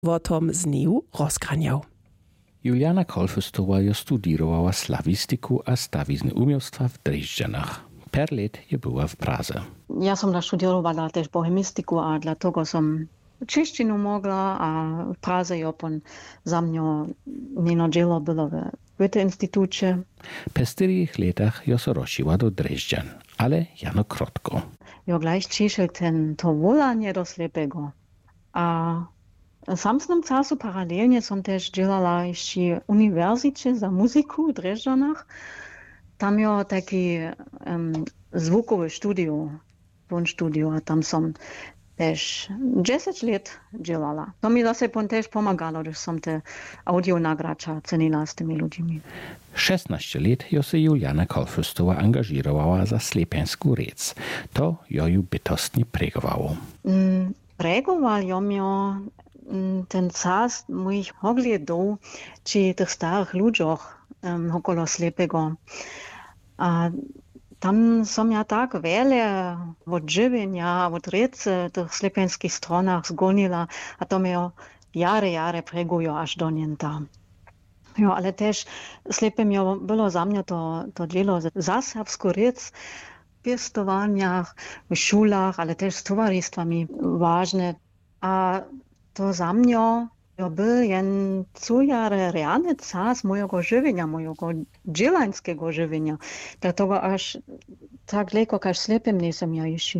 o tom z niej rozkranjał. Juliana Kolfestowa je studierowała slawistiku a stawizny umiejstwa w Drežďanach. Per let je była w Praze. Ja som naštudovala też bohemistiku a dlatego som češtinu mogla a v Praze je opon za mňo njeno dželo bilo v Goethe-institúte. Po 4 letach jo se rozšiła do Drežďan, ale jano krotko. Jo gleich čišel to volanie do slepego. A v samsnom času paralelne som też dělala ešte univerzite za muziku v Drežďanach. Tam je taký zvukové štúdio, štúdio a tam som też 10 let dělala. To mi zase też pomagalo, když som te audio nagrača cenila s tými ľuďmi. 16 let jo se Juliana Kolfestowa angažírowała za slepensku rec. To jo ju bytostnie pregowało. Pregoval jo mňo ten czas mojich poglądów, či tych starych ludziach okolo slepego. A tam som ja tak wiele od żywienia, od recy tych slepenskich stronach zgonila, a to mnie jare pregujo aż do nienta. Jo, ale też slepem było za mnie to dzieło za serbsku rec w piestowaniach, w szulach, ale też z towarzystwami ważne. A to za mnie był jen cujare realny czas mojego żywienia, mojego dzielańskiego żywienia. Dlatego aż tak lekko, jak slepem nie som ja jeszcze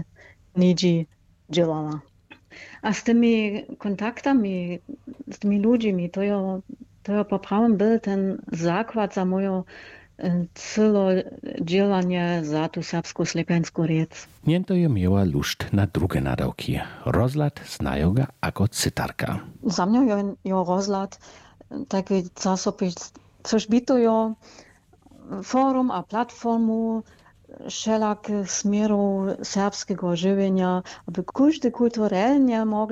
nigdy działala. A z tymi kontaktami, z tymi ludźmi, to poprawem był ten zakład za moje celo działanie za tu serbską slepenską rec. Niento je miała luszt na drugie nadawki. Rozlad znają ga jako cytarka. Za mnie je rozlad taki czasopis, coś by to je forum a platformu wszelakich smerów serbskiego żywienia, aby każdy kulturalnie mógł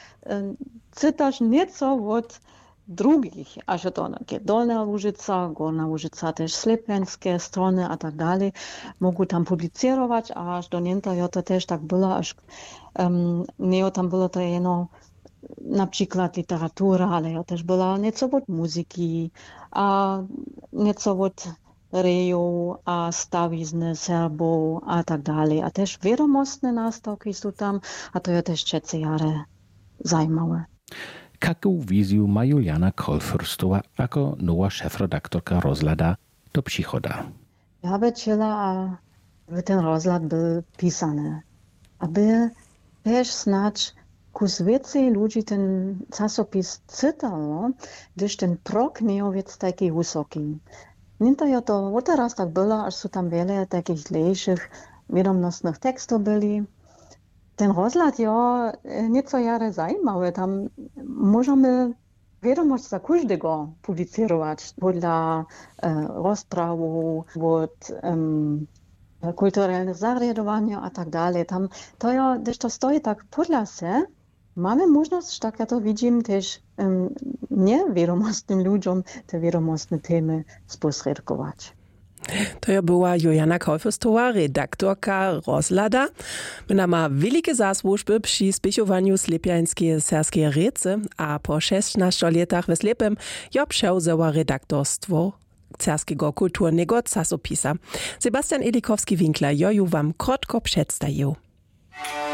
czytać nieco od drugich, aż to Dolna Łużyca, Górna Łużyca, też slepenskie strony a tak dalej, mogą tam publicerować, a aż do nienta to też tak było, aż nie tam było to jeno na przykład literatura, ale też była nieco od muzyki, a nieco od reju, a stawizny Serbów, a tak dalej, a też wiadomostne nastawki są tam, a to je też trzecie jare zajmowe. Jaką wizję ma Juliana Kolfestowa jako nowa szefredaktorka rozlada do przychoda? Ja by chciała, aby ten rozlad był pisany, aby też znać, kus więcej ludzi ten czasopis czytało, gdyż ten prog nie jest taki wysoki. Nie to teraz tak było, aż są tam wiele takich lepszych, wiadomostnych tekstów byli. Ten rozlad je nieco jare zajmowy. Tam możemy wiadomość za każdego publicerować podle rozprawu, od kulturalnych zarjadowań a tak dalej. Tam gdyż to stoi tak podle se, mamy możliwość, tak ja to widzim, też niewiadomostnym ludziom te wiadomostne temy sposredkować. To ja była Juliana Kolfestowa, redaktorka rozlada. Ona ma wielkie zasłużby przy spiechowaniu slepiańskiej serbskiej recy, a po 16 latach w slepem ja przewzęła redaktorstwo serskiego kulturnego czasopisa. Sebastian Elikowski-Winkler joju wam krótko przedstawił.